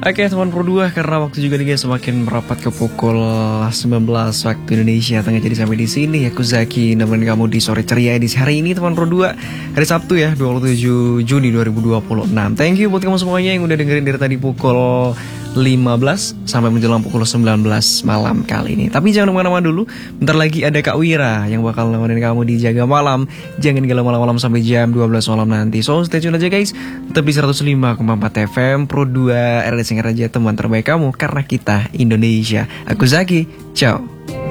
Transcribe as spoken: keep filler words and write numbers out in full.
Oke teman Pro dua, karena waktu juga nih guys semakin merapat ke pukul sembilan belas waktu Indonesia Tengah. Jadi sampai di sini aku Zaki nemenin kamu di sore ceria edisi hari ini teman Pro dua, hari Sabtu ya dua puluh tujuh Juni dua ribu dua puluh enam. Thank you buat kamu semuanya yang udah dengerin dari tadi pukul lima belas sampai menjelang pukul sembilan belas malam kali ini. Tapi jangan kemana-mana dulu, bentar lagi ada Kak Wira yang bakal nemenin kamu di Jaga Malam. Jangan galau malam-malam sampai jam dua belas malam nanti. So stay tune aja guys, tetap di seratus lima koma empat F M Pro dua, R D Singer aja teman terbaik kamu, karena kita Indonesia. Aku Zaki, ciao.